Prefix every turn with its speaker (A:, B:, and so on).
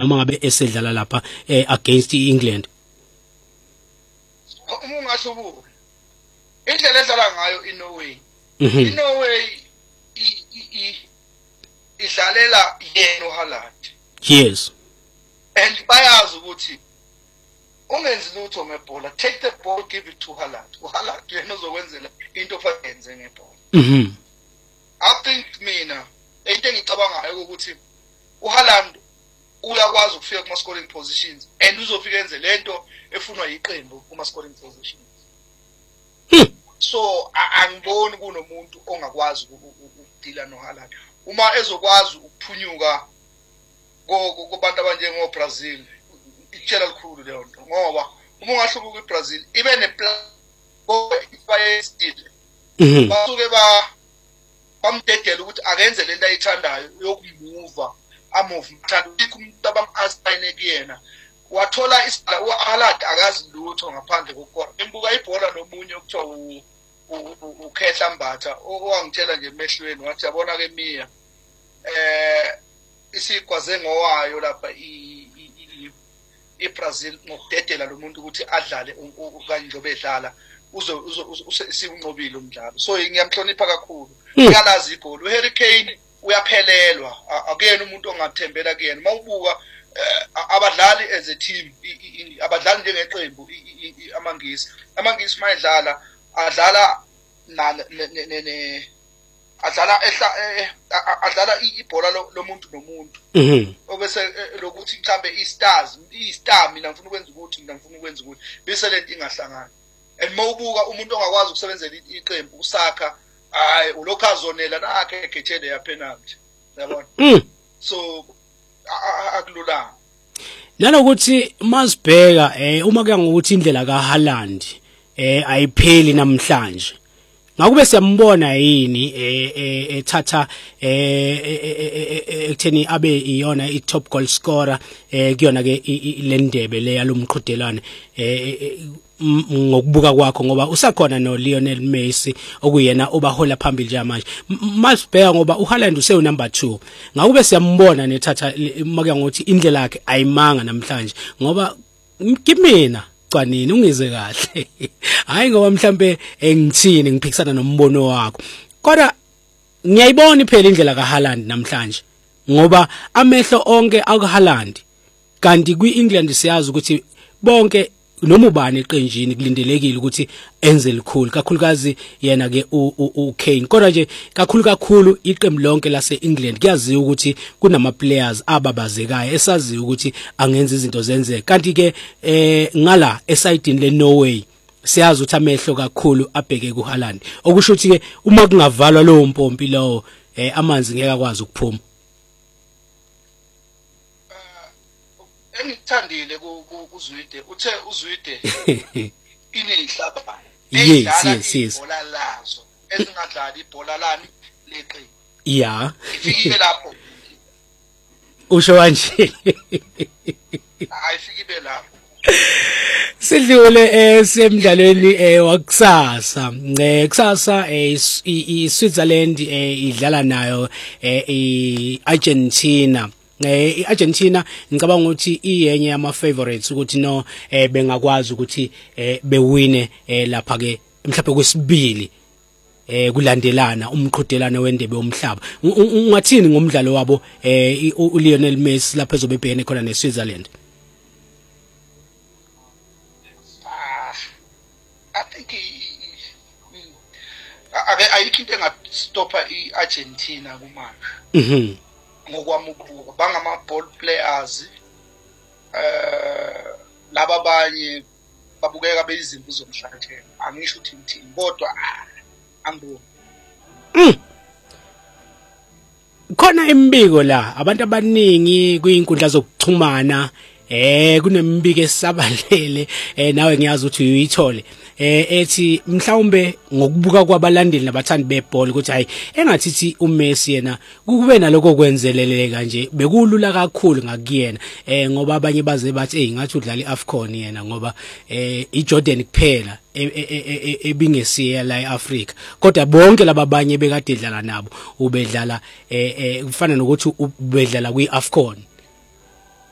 A: uma ngabe esedlala lapha against iEngland?
B: Uma ungasho indlela edlala ngayo iNorway. iNorway idlalela yena uHaaland.
A: Yes.
B: And bayazi ukuthi ungenzi lutho ngebhola, take the ball, give it to Haaland. uHaaland yena uzokwenzela into ofanele ngebhola. I think mina into engicabangayo ukuthi uHaaland uyakwazi ukufika kuma scoring positions and uzofika enze lento efunwa yiqembu kuma scoring positions. So angiboni kunomuntu ongakwazi ukudila noHaaland. Uma ezokwazi ukuphunyuka kubantu abanjengo Brazil, itshela likhulu leyo nto ngoba uma ungahlubuka iBrazil ibe neplan bayesile. Basuke bamdedela ukuthi akenze lento ayithandayo yokumuva amove mthanda ukho umuntu abam-assign kuyena. Wathola uHaaland akazi lutho ngaphandle kokora. Embuka ibhola nomunye okuthiwa uKhehla Mbatha owangitshela nje emehlweni wathi yabona ke Mia isigwaze ngowayo lapha iBrazil ngokudedela lo muntu ukuthi adlale kanye njobe edlala usiunqobile umdlalo. So ngiyamhlonipha kakhulu. Uyalazi ibhola. uHarry Kane uyaphelelwa. Akuyena umuntu ongathembela kuyena. Mawubuka abadlali as a team abadlali njengeqembu amangisi mayedlala adlala adlala ibhola lomuntu nomuntu. Obese lokuthi mhlambe i-star mina ngifuna ukwenza ukuthi bese lento ingahlangani. And mawubuka umuntu ongakwazi ukusebenzela iqembu usakha hayi ulokhazonela nakhe ekhethele ya penalty. Yabona? So akulula.
A: Nanokuthi masibheka uma kuya ngokuthi indlela kaHaaland ayipheli namhlanje. Ngakube siyambona yini ethatha ekutheni abe iyona i-top goal scorer kuyona ke lendebe le yalomqhudelwane ngokubuka kwakho ngoba usakhona no Lionel Messi okuyena obahola phambili nje manje. Masibheka ngoba uHaaland use number 2. Ngakube siyambona nethatha makuya ngokuthi indlela yakhe ayimanga namhlanje ngoba kimina cwanini ungizwe kahle. Hayi ngoba mhlambe ngithini ngiphikisana nombono wakho. Kodwa ngiyayibona iphela indlela kaHaaland namhlanje ngoba amehlo onke akuHaaland kanti kwiEngland siyazi ukuthi bonke noma ubani eqenjini kulindelekile ukuthi enze likhulu kakhulukazi yena ke uKane. Kodwa nje kakhulu iqembu lonke laseEngland kuyaziwa ukuthi kunama players ababazekayo esaziwa ukuthi angenza izinto zenzeke. Kanti ke ngala esidini leNorway siyazi ukuthi amehlo kakhulu abheke kuHaaland. Okusho ukuthi ke uma kungavalwa lowo mpompi lowo amanzi ngeke akwazi ukuphuma.
B: Engithandile kuZwide uthe uZwide inehlaba
A: yes
B: ibhola lazo ezingadlali ibhola lami leqembu ifikile lapho
A: usho kanje
B: ayifikile lapho.
A: Sidlule semidlalweni wakusasa. Kusasa iSwitzerland idlala nayo iArgentina. iArgentina ngicabanga ukuthi iyenye yama favorites ukuthi no bengakwazi ukuthi bewine lapha ke mhlawumbe kwesibili kulandelana umqhudelano wendebe yomhlaba. Ungathini ngomdlalo wabo uLionel Messi lapha ezobebhekene khona neSwitzerland?
B: I think ayikho into engastoppa iArgentina kumanje. Ngokwami ukubuka bangama ball players laba abanye babukeka bezimvu zomhlathela. Angisho ukuthi ngithini kodwa angiboni.
A: Khona imbiko la abantu abaningi kwinkundla zokuxhumana kunembiko esabalele nawe ngiyazi ukuthi uyithole ethi mhlawumbe ngokubuka kwabalandeli nabathandi bebhola ukuthi hayi engathithi uMessi yena kube naloko kwenzeleleka nje bekulula kakhulu ngakuyena ngoba abanye baze bathi ngathi udlala iAfcon yena ngoba iJordan kuphela ebingesiya la eAfrica kodwa bonke lababanye bekade edlala nabo ubedlala kufana nokuthi ubedlala kwiAfcon